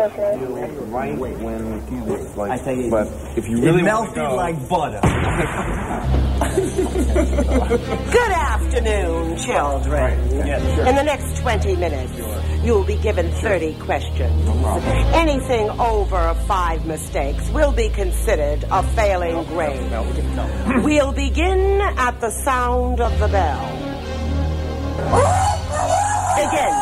Right when it's like, I say but if you really it want to melted go, like butter. Good afternoon, children. In the next 20 minutes, you will be given 30 questions. Anything over 5 mistakes will be considered a failing grade. We'll begin at the sound of the bell. Begin.